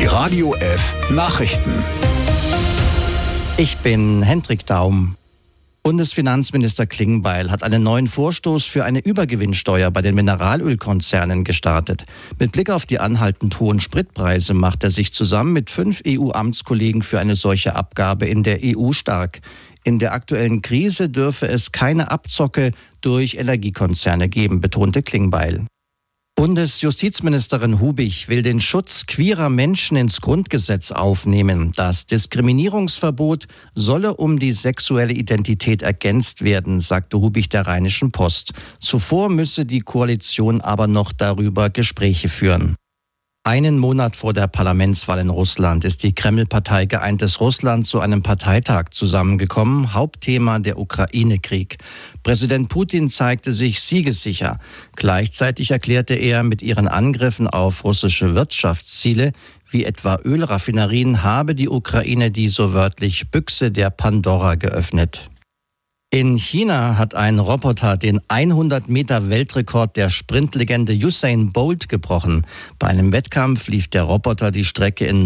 Die Radio F Nachrichten. Ich bin Hendrik Daum. Bundesfinanzminister Klingbeil hat einen neuen Vorstoß für eine Übergewinnsteuer bei den Mineralölkonzernen gestartet. Mit Blick auf die anhaltend hohen Spritpreise macht er sich zusammen mit 5 EU-Amtskollegen für eine solche Abgabe in der EU stark. In der aktuellen Krise dürfe es keine Abzocke durch Energiekonzerne geben, betonte Klingbeil. Bundesjustizministerin Hubich will den Schutz queerer Menschen ins Grundgesetz aufnehmen. Das Diskriminierungsverbot solle um die sexuelle Identität ergänzt werden, sagte Hubich der Rheinischen Post. Zuvor müsse die Koalition aber noch darüber Gespräche führen. Einen Monat vor der Parlamentswahl in Russland ist die Kreml-Partei Geeintes Russland zu einem Parteitag zusammengekommen. Hauptthema der Ukraine-Krieg. Präsident Putin zeigte sich siegessicher. Gleichzeitig erklärte er, mit ihren Angriffen auf russische Wirtschaftsziele, wie etwa Ölraffinerien, habe die Ukraine die so wörtlich Büchse der Pandora geöffnet. In China hat ein Roboter den 100-Meter-Weltrekord der Sprintlegende Usain Bolt gebrochen. Bei einem Wettkampf lief der Roboter die Strecke in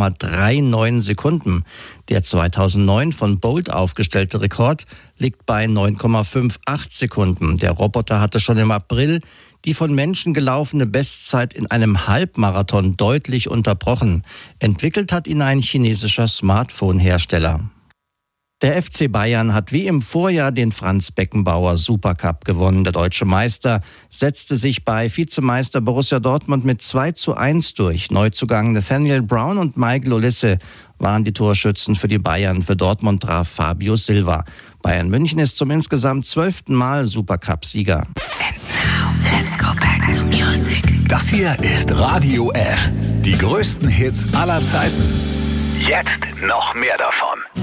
9,39 Sekunden. Der 2009 von Bolt aufgestellte Rekord liegt bei 9,58 Sekunden. Der Roboter hatte schon im April die von Menschen gelaufene Bestzeit in einem Halbmarathon deutlich unterbrochen. Entwickelt hat ihn ein chinesischer Smartphone-Hersteller. Der FC Bayern hat wie im Vorjahr den Franz Beckenbauer Supercup gewonnen. Der deutsche Meister setzte sich bei Vizemeister Borussia Dortmund mit 2:1 durch. Neuzugang Nathaniel Brown und Michael Olise waren die Torschützen für die Bayern. Für Dortmund traf Fabio Silva. Bayern München ist zum insgesamt 12. Mal Supercup-Sieger. And now, let's go back to music. Das hier ist Radio F. Die größten Hits aller Zeiten. Jetzt noch mehr davon.